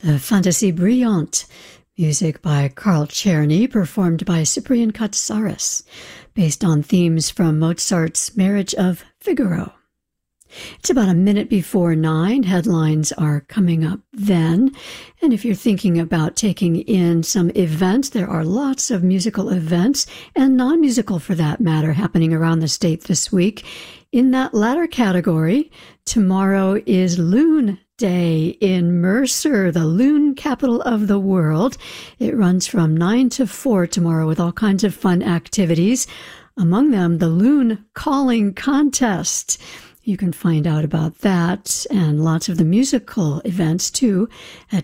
the Fantasie Brillante, music by Carl Czerny, performed by Cyprian Katsaris, based on themes from Mozart's Marriage of Figaro. It's about a minute before 9. Headlines are coming up then. And if you're thinking about taking in some events, there are lots of musical events, and non-musical for that matter, happening around the state this week. In that latter category, tomorrow is Loon Day in Mercer, the loon capital of the world. It runs from 9 to 4 tomorrow with all kinds of fun activities. Among them, the Loon Calling Contest. You can find out about that and lots of the musical events too at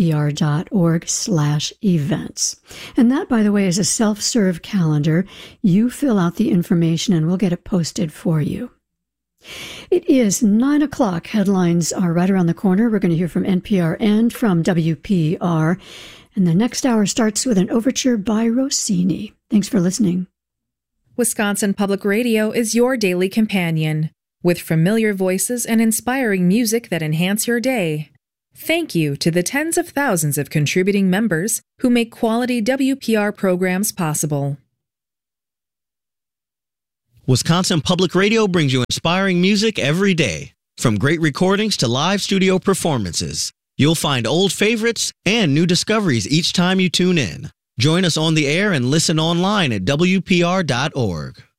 wpr.org/events. And that, by the way, is a self-serve calendar. You fill out the information and we'll get it posted for you. It is 9 o'clock. Headlines are right around the corner. We're going to hear from NPR and from WPR. And the next hour starts with an overture by Rossini. Thanks for listening. Wisconsin Public Radio is your daily companion, with familiar voices and inspiring music that enhance your day. Thank you to the tens of thousands of contributing members who make quality WPR programs possible. Wisconsin Public Radio brings you inspiring music every day. From great recordings to live studio performances, you'll find old favorites and new discoveries each time you tune in. Join us on the air and listen online at WPR.org.